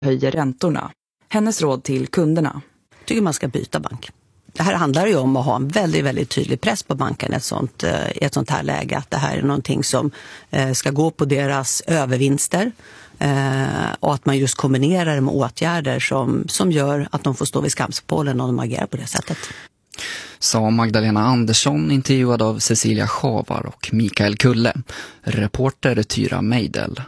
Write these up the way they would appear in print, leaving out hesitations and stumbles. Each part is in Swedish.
höjer räntorna. Hennes råd till kunderna: Jag tycker man ska byta bank. Det här handlar ju om att ha en väldigt, väldigt tydlig press på banken i ett sånt här läge. Att det här är någonting som ska gå på deras övervinster. Och att man just kombinerar det med åtgärder som gör att de får stå vid skamspålen om de agerar på det sättet. Sa Magdalena Andersson, intervjuad av Cecilia Schavar och Mikael Kulle. Reporter Tyra Meidel.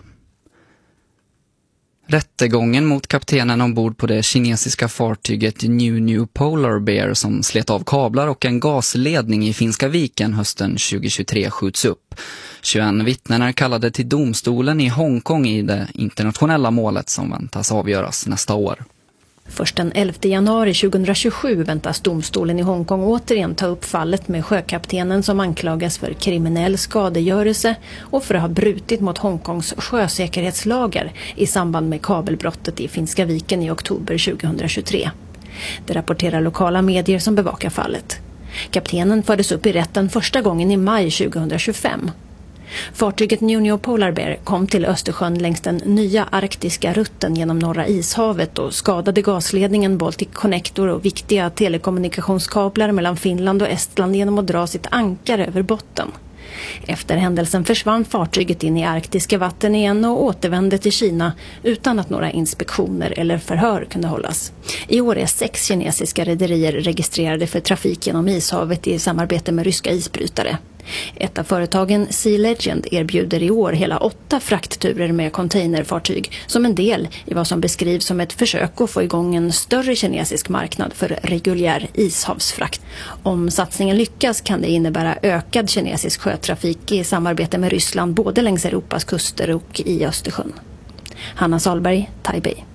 Rättegången mot kaptenen ombord på det kinesiska fartyget New Polar Bear som slet av kablar och en gasledning i Finska viken hösten 2023 skjuts upp. 21 vittnen är kallade till domstolen i Hongkong i det internationella målet som väntas avgöras nästa år. Först den 11 januari 2027 väntas domstolen i Hongkong återigen ta upp fallet med sjökaptenen som anklagas för kriminell skadegörelse och för att ha brutit mot Hongkongs sjösäkerhetslagar i samband med kabelbrottet i Finska viken i oktober 2023. Det rapporterar lokala medier som bevakar fallet. Kaptenen fördes upp i rätten första gången i maj 2025. Fartyget New Polar Bear kom till Östersjön längs den nya arktiska rutten genom Norra ishavet och skadade gasledningen Baltic Connector och viktiga telekommunikationskablar mellan Finland och Estland genom att dra sitt ankar över botten. Efter händelsen försvann fartyget in i arktiska vatten igen och återvände till Kina utan att några inspektioner eller förhör kunde hållas. I år är 6 kinesiska rederier registrerade för trafik genom ishavet i samarbete med ryska isbrytare. Ett av företagen, Sea Legend, erbjuder i år hela 8 fraktturer med containerfartyg som en del i vad som beskrivs som ett försök att få igång en större kinesisk marknad för reguljär ishavsfrakt. Om satsningen lyckas kan det innebära ökad kinesisk sjötrafik i samarbete med Ryssland både längs Europas kuster och i Östersjön. Hanna Salberg, Taipei.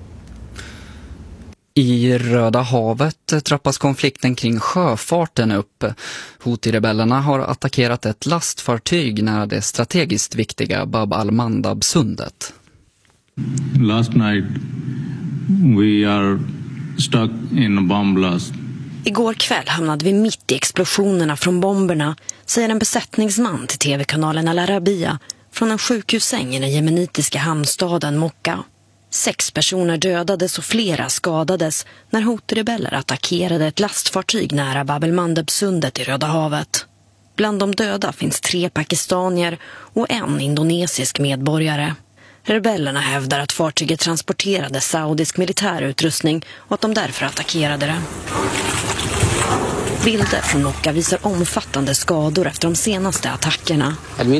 I Röda havet trappas konflikten kring sjöfarten upp. Houthi-rebellerna har attackerat ett lastfartyg nära det strategiskt viktiga Bab al-Mandab-sundet. Last night we are stuck in a bomb blast. Igår kväll hamnade vi mitt i explosionerna från bomberna, säger en besättningsman till tv-kanalen Al Arabiya från en sjukhussäng i den jemenitiska hamnstaden Mokka. 6 personer dödades och flera skadades när Houthi-rebeller attackerade ett lastfartyg nära Bab al-Mandab-sundet i Röda havet. Bland de döda finns 3 pakistanier och en indonesisk medborgare. Rebellerna hävdar att fartyget transporterade saudisk militärutrustning och att de därför attackerade det. Bilder från Mokka visar omfattande skador efter de senaste attackerna.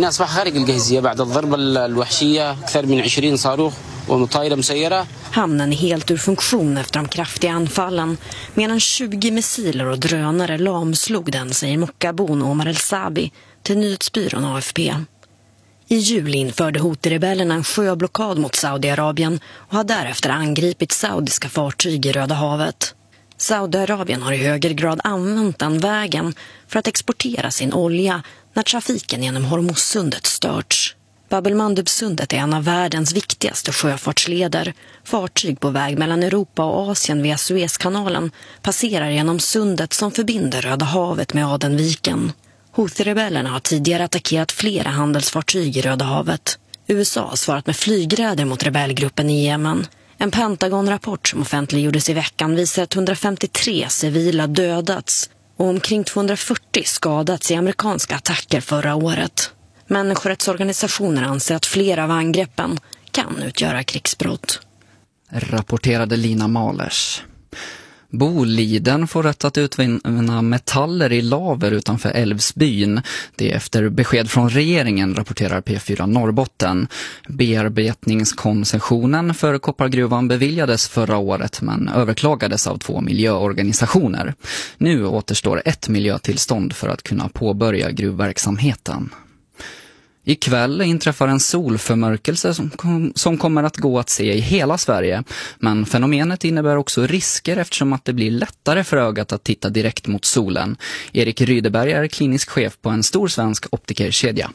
Hamnen är helt ur funktion efter de kraftiga anfallen. Mer än 20 missiler och drönare lamslog den, säger Mokkabon Omar El-Sabi till nyhetsbyrån AFP. I juli införde Houthi-rebellerna en sjöblockad mot Saudiarabien och har därefter angripit saudiska fartyg i Röda havet. Saudiarabien har i högre grad använt den vägen för att exportera sin olja när trafiken genom Hormuzsundet störts. Bab al-Mandab-sundet är en av världens viktigaste sjöfartsleder. Fartyg på väg mellan Europa och Asien via Suezkanalen passerar genom sundet som förbinder Röda havet med Adenviken. Houthi-rebellerna har tidigare attackerat flera handelsfartyg i Röda havet. USA har svarat med flygräder mot rebellgruppen i Jemen. En Pentagon-rapport som offentliggjordes i veckan visar att 153 civila dödats och omkring 240 skadats i amerikanska attacker förra året. Människorättsorganisationer anser att flera av angreppen kan utgöra krigsbrott. Rapporterade Lina Malers. Boliden får rätt att utvinna metaller i laver utanför Älvsbyn. Det är efter besked från regeringen, rapporterar P4 Norrbotten. Bearbetningskoncessionen för koppargruvan beviljades förra året men överklagades av 2 miljöorganisationer. Nu återstår 1 miljötillstånd för att kunna påbörja gruvverksamheten. Ikväll inträffar en solförmörkelse som kommer att gå att se i hela Sverige. Men fenomenet innebär också risker eftersom att det blir lättare för ögat att titta direkt mot solen. Erik Rydeberg är klinisk chef på en stor svensk optikerkedja.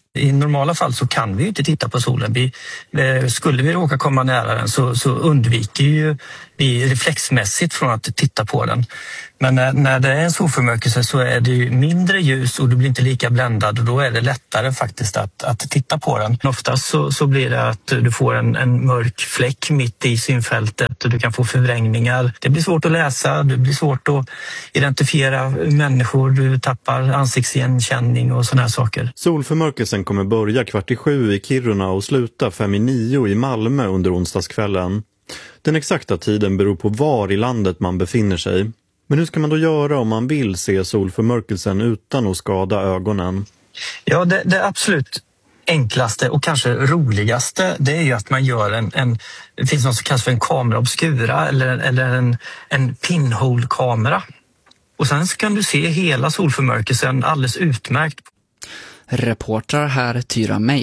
I normala fall så kan vi ju inte titta på solen. Skulle vi råka komma nära den så undviker ju vi reflexmässigt från att titta på den. Men när det är en solförmörkelse så är det ju mindre ljus och du blir inte lika bländad och då är det lättare faktiskt att titta på den. Oftast så blir det att du får en mörk fläck mitt i synfältet och du kan få förvrängningar. Det blir svårt att läsa, det blir svårt att identifiera människor, du tappar ansiktsigenkänning och såna här saker. Solförmörkelsen kommer börja 6:45 i Kiruna och sluta 8:55 i Malmö under onsdagskvällen. Den exakta tiden beror på var i landet man befinner sig. Men hur ska man då göra om man vill se solförmörkelsen utan att skada ögonen? Ja, det absolut enklaste och kanske roligaste, det är ju att man gör det finns något som kallas för en kamera obscura eller en pinhole-kamera. Och sen kan du se hela solförmörkelsen alldeles utmärkt. Reportrar här Tyra Mej